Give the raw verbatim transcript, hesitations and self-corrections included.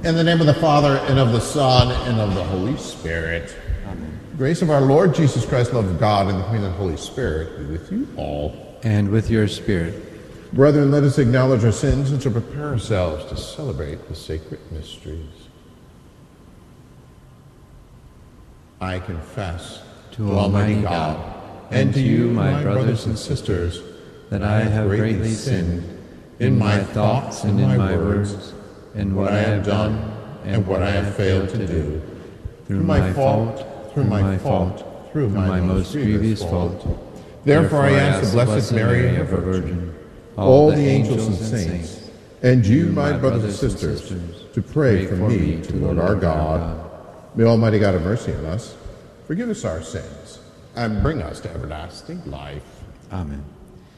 In the name of the Father, and of the Son, and of the Holy Spirit. Amen. Grace of our Lord Jesus Christ, love of God, and the communion of the Holy Spirit be with you all. And with your spirit. Brethren, let us acknowledge our sins and to prepare ourselves to celebrate the sacred mysteries. I confess To Almighty God, and to you, my brothers and sisters, that I have greatly sinned in my thoughts and in my words, in what I have done and what I have failed to do, through my fault, through my fault, through my most grievous fault. Therefore I ask the Blessed Mary, ever Virgin, all the angels and saints, and you, my brothers and sisters, to pray for me to the Lord our God. May Almighty God have mercy on us, forgive us our sins, and bring us to everlasting life. Amen.